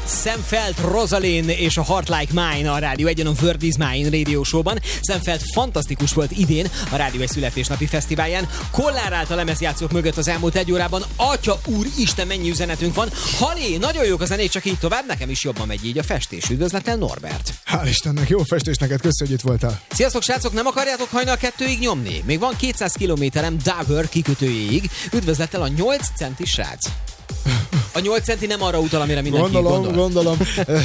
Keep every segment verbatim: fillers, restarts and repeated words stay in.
Sam Feldt, Rosalind és a Heart Like Mine a Rádió egyen a World is Mine Radio Show-ban. Sam Feldt fantasztikus volt idén a Rádió egy születésnapi fesztiválján. Kollár állt a lemezjátszók mögött az elmúlt egy órában. Atya úr, Isten, mennyi üzenetünk van. Halé, nagyon jók a zenék, csak így tovább. Nekem is jobban megy így a festés. Üdvözlettel, Norbert. Hál' Istennek, jó festés neked, köszönjük, hogy itt voltál. Sziasztok, srácok, nem akarjátok hajnal kettőig nyomni? Még van kétszáz kilométerem Dover kikötőjéig. Üdvözlettel a nyolc centi srác. A nyolc centi nem arra utal, amire mindenki gondolom, gondol. Gondolom,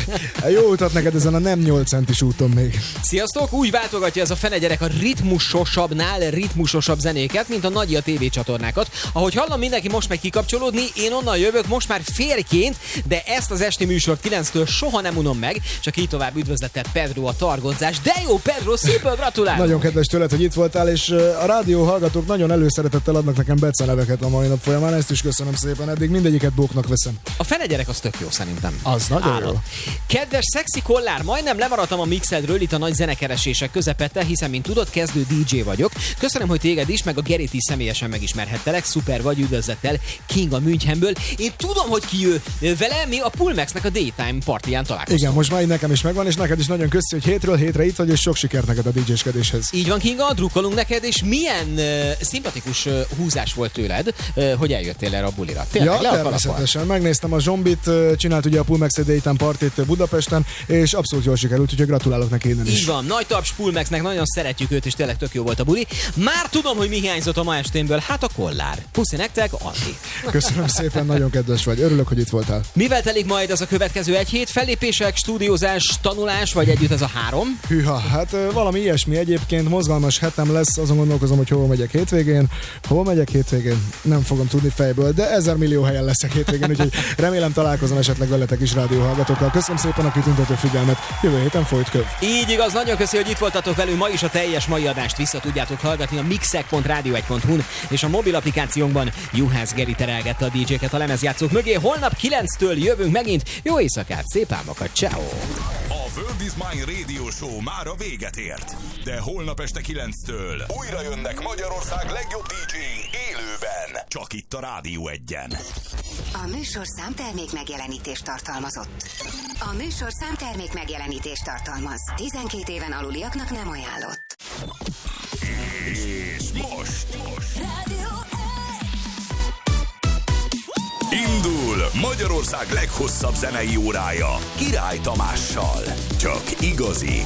jó utat neked ezen a nem nyolc centis úton még. Sziasztok, úgy váltogatja ez a fene gyerek a ritmusosabbnál ritmusosabb zenéket, mint a Nagyi a tévécsatornákat. Ahogy hallom, mindenki most meg kikapcsolódni, én onnan jövök most már férként, de ezt az esti műsort kilenctől soha nem unom meg, csak így tovább. Üdvözlettel Pedro a targodzás. De jó, Pedro, szépen gratulálok! Nagyon kedves tőled, hogy itt voltál, és a rádió hallgatók nagyon előszeretettel adnak nekem beceneveket a mai nap folyamán, ezt is köszönöm szépen, eddig mindegyiket bóknak veszem. A fene gyerek az tök jó szerintem. Az nagyon Állod. Jó. Kedves szexi Kollár, majdnem lemaradtam a mixedről itt a nagy zenekeresések közepette, hiszen mint tudod, kezdő dé dzsé vagyok. Köszönöm, hogy téged is, meg a Gerit is személyesen megismerhettelek. Szuper vagy, üdvözlettel King a Münchenből. Én tudom, hogy ki ő. Vele mi a Pulmexnek a Daytime partiján találkoztunk. Igen, most már nekem is megvan, és neked is nagyon köszi, hogy hétről hétre itt vagy, és sok sikert neked a dé dzséskedéshez. Így van, Kinga, drukkolunk neked, és milyen uh, szimpatikus uh, húzás volt tőled, uh, hogy eljöttél erre a bulira. Tényleg, ja, természetesen. Megnéztem a Zsombit, csinált ugye a Pulmex Daytime partit Budapesten, és abszolút jól sikerült, úgyhogy gratulálok neki innen is. Így van, nagy taps Pulmexnek, nagyon szeretjük őt, és tényleg tök jó volt a buli. Már tudom, hogy mi hiányzott a ma esténből, hát a Kollár. Puszi nektek, Andi. Köszönöm szépen, nagyon kedves vagy, örülök, hogy itt voltál. Mivel telik majd az a következő egy hét? Fellépések, stúdiózás, tanulás, vagy együtt ez a három? Hűha, hát valami ilyesmi egyébként, mozgalmas hetem lesz, azon gondolkozom, hogy hol megyek hétvégén. Hol megyek hétvégén? Nem fogom tudni fejből, de ezer millió helyen leszek hétvégén, úgyhogy remélem találkozom esetleg veletek is rádióhallgatókkal. Köszönöm szépen a kitüntető figyelmet, jövő héten folyt köv. Így igaz, nagyon köszönjük, hogy itt voltatok velünk. Ma is a teljes mai adást vissza tudjátok hallgatni a mixek pont rádió egy pont hu-n és a mobil applikációnkban. Juhász Geri terelgette a dé dzséket a lemezjátszók mögé. Holnap kilenctől jövünk megint. Jó éjszakát, szép álmokat, ciao. A World is Mine Radio Show már a véget ért, de holnap este kilenctől újra jönnek Magyarország legjobb dé dzséi élőben, csak itt a Rádió egyen. A műsorszám termék megjelenítést tartalmazott. A műsorszám termék megjelenítést tartalmaz. tizenkét éven aluliaknak nem ajánlott. És most, most. Rádió Indul Magyarország leghosszabb zenei órája Király Tamással. Csak igazi,